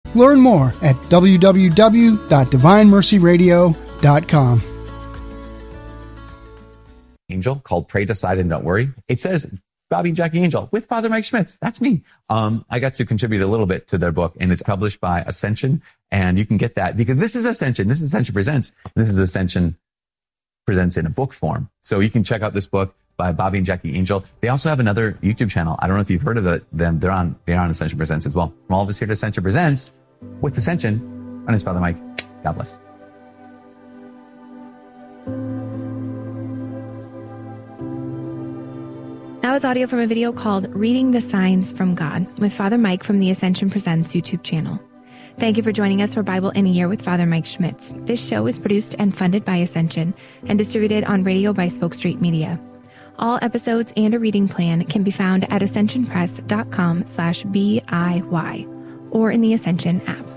Learn more at www.divinemercyradio.com. Angel called Pray, Decide, and Don't Worry. It says Bobby and Jackie Angel with Father Mike Schmitz. That's me. I got to contribute a little bit to their book, and it's published by Ascension. And you can get that because this is Ascension. This is Ascension Presents. This is Ascension Presents in a book form. So you can check out this book by Bobby and Jackie Angel. They also have another YouTube channel. I don't know if you've heard of them. They're on Ascension Presents as well. From all of us here to Ascension Presents with Ascension. My name is Father Mike. God bless. That was audio from a video called Reading the Signs from God with Father Mike from the Ascension Presents YouTube channel. Thank you for joining us for Bible in a Year with Father Mike Schmitz. This show is produced and funded by Ascension and distributed on radio by Spoke Street Media. All episodes and a reading plan can be found at ascensionpress.com/BIY or in the Ascension app.